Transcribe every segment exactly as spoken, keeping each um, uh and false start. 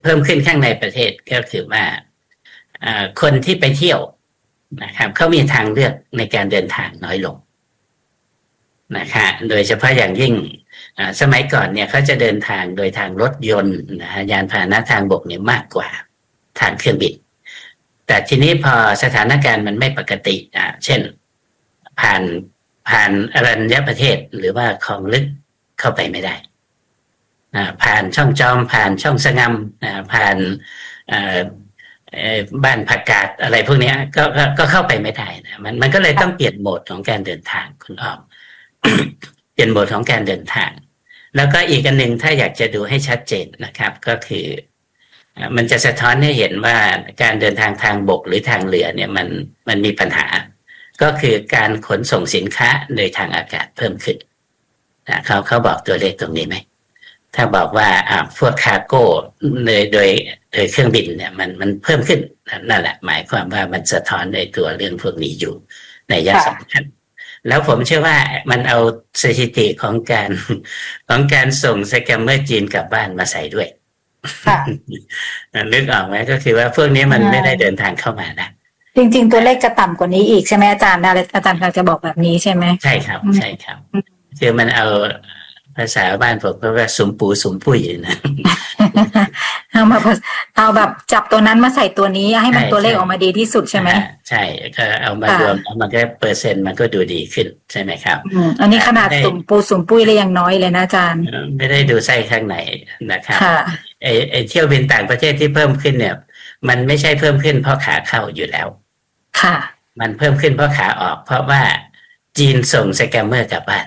เพิ่มขึ้นข้างในประเทศก็คือว่าคนที่ไปเที่ยวนะครับเขามีทางเลือกในการเดินทางน้อยลงนะคะโดยเฉพาะอย่างยิ่งสมัยก่อนเนี่ยเขาจะเดินทางโดยทางรถยนต์นะยานพาหนะทางบกเนี่ยมากกว่าทางเครื่องบินแต่ทีนี้พอสถานการณ์มันไม่ปกติอ่าเช่นผ่านผ่านอรัญญประเทศหรือว่าคลองลึกเข้าไปไม่ได้อ่าผ่านช่องจอมผ่านช่องสงำอ่าผ่านอ่าบ้านผักกาดอะไรพวกนี้ก็ก็เข้าไปไม่ได้นะมันมันก็เลยต้องเปลี่ยนโหมดของการเดินทางคุณอ้อม เปลี่ยนโหมดของการเดินทางแล้วก็อีกอันหนึ่งถ้าอยากจะดูให้ชัดเจนนะครับก็คือมันจะสะท้อนให้เห็นว่าการเดินทางทางบกหรือทางเรือเนี่ยมันมันมีปัญหาก็คือการขนส่งสินค้าโดยทางอากาศเพิ่มขึ้นนะเขาเขาบอกตัวเลขตรงนี้ไหมถ้าบอกว่าอ่าพวกคาร์โก้โดยโดยโดยเครื่องบินเนี่ยมันมันเพิ่มขึ้นนั่นแหละหมายความว่ามันสะท้อนในตัวเรื่องพวกนี้อยู่ในยะสำคัญแล้วผมเชื่อว่ามันเอาสถิติของการของการส่งสแกมเมอร์จีนกลับบ้านมาใส่ด้วยนึกออกไหมก็คือว่าพวกนี้มันไม่ได้เดินทางเข้ามานะจริงๆตัวเลขจะต่ำกว่านี้อีกใช่ไหมอาจารย์อาจารย์จะบอกแบบนี้ใช่ไหมใช่ครับใช่ครับคือมันเอาภาษาบ้านผมก็ว่าสุมปูสุมปุ้ยนะเอามาเอาแบบจับตัวนั้นมาใส่ตัวนี้ให้มันตัวเลขออกมาดีที่สุดใช่ไหมใช่ก็เอามารวมมันก็เปอร์เซ็นต์มันก็ดูดีขึ้นใช่ไหมครับอันนี้ขนาดสุมปูสุมปุ้ยเลยยังน้อยเลยนะอาจารย์ไม่ได้ดูไส้ข้างในนะครับไอไอเที่ยวบินต่างประเทศที่เพิ่มขึ้นเนี่ยมันไม่ใช่เพิ่มขึ้นเพราะขาเข้าอยู่แล้วค่ะมันเพิ่มขึ้นเพราะขาออกเพราะว่าจีนส่งสแกมเมอร์กลับบ้าน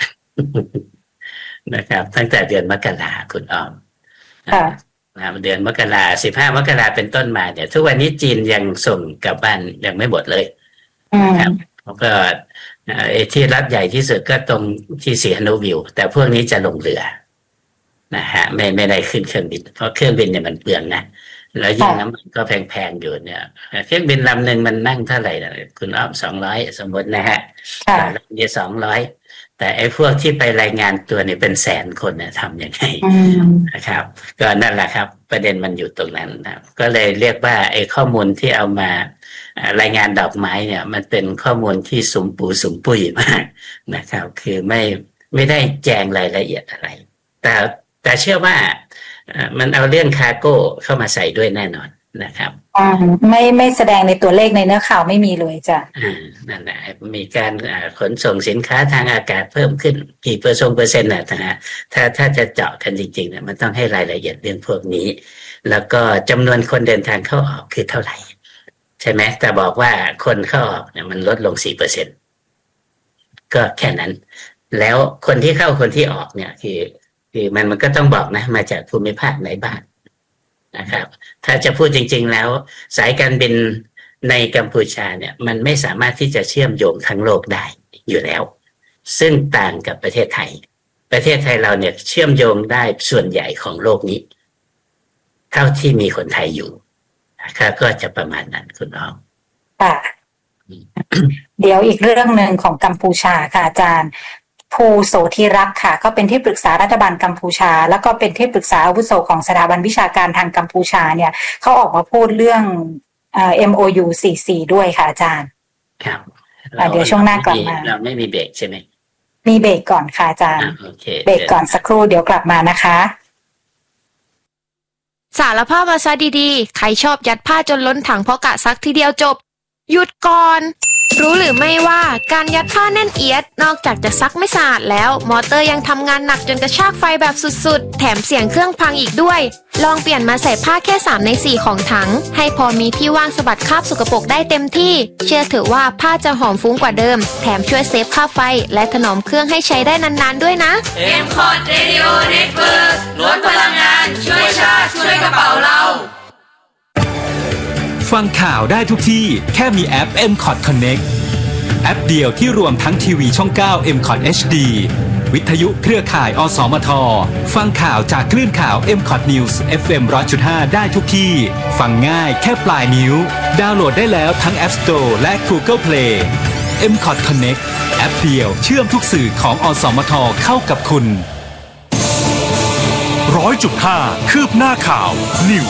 นะครับตั้งแต่เดือนมกราคุณอ้อมเดือนมกราสิบห้ามกราเป็นต้นมาเนี่ยทุกวันนี้จีนยังส่งกลับบ้านยังไม่หมดเลยนะครับแล้วก็ไอ้ที่รับใหญ่ที่สุดก็ตรงที่สีฮานุวิวแต่พวกนี้จะลงเรือนะฮะไม่ไม่ได้ขึ้นเครื่องบินเพราะเครื่องบินเนี่ยมันเปลืองนะแล้วยิ่งน้ำมันก็แพงๆอยู่เนี่ยเครื่องบินลำหนึ่งมันนั่งเท่าไหร่นะคุณอ้อมสองร้อยสมมตินะฮะแต่ลำเดียวสองร้อยแต่ไอ้พวกที่ไปรายงานตัวเนี่ยเป็นแสนคนเนี่ยทำยังไงนะครับก็นั่นแหละครับประเด็นมันอยู่ตรงนั้นนะก็เลยเรียกว่าไอ้ข้อมูลที่เอามารายงานดอกไม้เนี่ยมันเป็นข้อมูลที่สมปูสมปุยมากนะครับคือไม่ไม่ได้แจงรายละเอียดอะไรแต่แต่เชื่อว่ามันเอาเรื่องคาร์โก้เข้ามาใส่ด้วยแน่นอนนะครับอ่าไม่ไม่แสดงในตัวเลขในเนื้อข่าวไม่มีเลยจ้ะอ่านั่นแหละมีการขนส่งสินค้าทางอากาศเพิ่มขึ้นกี่เปอร์เซ็นต์เปอร์เซ็นต์นะฮะถ้าถ้าจะเจาะกันจริงๆเนี่ยมันต้องให้รายละเอียดเรื่องพวกนี้แล้วก็จำนวนคนเดินทางเข้าออกคือเท่าไหร่ใช่ไหมแต่บอกว่าคนเข้าออกเนี่ยมันลดลงสี่เปอร์เซ็นต์ก็แค่นั้นแล้วคนที่เข้าคนที่ออกเนี่ยคือคือมันมันก็ต้องบอกนะมาจากภูมิภาคไหนบ้างนะครับถ้าจะพูดจริงๆแล้วสายการบินในกัมพูชาเนี่ยมันไม่สามารถที่จะเชื่อมโยงทั้งโลกได้อยู่แล้วซึ่งต่างกับประเทศไทยประเทศไทยเราเนี่ยเชื่อมโยงได้ส่วนใหญ่ของโลกนี้เท่าที่มีคนไทยอยู่นะครับก็จะประมาณนั้นคุณน้องค่ะ เดี๋ยวอีกเรื่องหนึ่งของกัมพูชาค่ะอาจารย์ภูโสธิรักษ์ค่ะก็เป็นที่ปรึกษารัฐบาลกัมพูชาแล้วก็เป็นที่ปรึกษาอาวุโสของสถาบันวิชาการทางกัมพูชาเนี่ยเขาออกมาพูดเรื่องเอ่อ เอ็ม โอ ยู สี่สิบสี่ด้วยค่ะอาจารย์ครับเดี๋ยวช่วงหน้ากลับมาเราไม่มีเบรกใช่ไหมมีเบรกก่อนค่ะอาจารย์เบรกก่อนสักครู่เดี๋ยวกลับมานะคะสารภาพมาซะดีๆใครชอบยัดผ้าจนล้นถังเพราะกะซักทีเดียวจบหยุดก่อนรู้หรือไม่ว่าการยัดผ้าแน่นเอียดนอกจากจะซักไม่สะอาดแล้วมอเตอร์ยังทำงานหนักจนกระชากไฟแบบสุดๆแถมเสียงเครื่องพังอีกด้วยลองเปลี่ยนมาใส่ผ้าแค่สามในสี่ของถังให้พอมีที่ว่างสะบัดคราบสกปรกได้เต็มที่เชื่อเถอะว่าผ้าจะหอมฟุ้งกว่าเดิมแถมช่วยเซฟค่าไฟและถนอมเครื่องให้ใช้ได้นานๆด้วยนะเอ็ม คอร์ด Radio Network ลดพลังงานช่วยชาติช่วยกระเป๋าเราฟังข่าวได้ทุกที่แค่มีแอป เอ็ม คอร์ด Connectแอปเดียวที่รวมทั้งทีวีช่องเก้า เอ็ม คอร์ด เอช ดี วิทยุเครือข่ายอสมทฟังข่าวจากคลื่นข่าว เอ็ม คอร์ด News เอฟ เอ็ม หนึ่งร้อยจุดห้า ได้ทุกที่ฟังง่ายแค่ปลายนิ้วดาวน์โหลดได้แล้วทั้ง App Store และ Google Play เอ็ม คอร์ด Connect แอปเดียวเชื่อมทุกสื่อของอสมทเข้ากับคุณร้อยจุดห้าคืบหน้าข่าว New